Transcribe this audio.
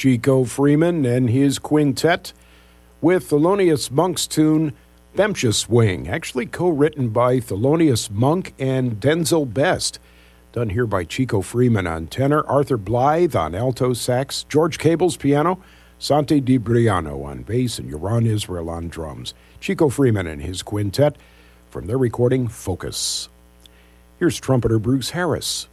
Chico Freeman and his quintet with Thelonious Monk's tune, Themsia Swing, actually co-written by Thelonious Monk and Denzel Best. Done here by Chico Freeman on tenor, Arthur Blythe on alto sax, George Cable's piano, Santi DiBriano on bass, and Yaron Israel on drums. Chico Freeman and his quintet from their recording Focus. Here's trumpeter Bruce Harris.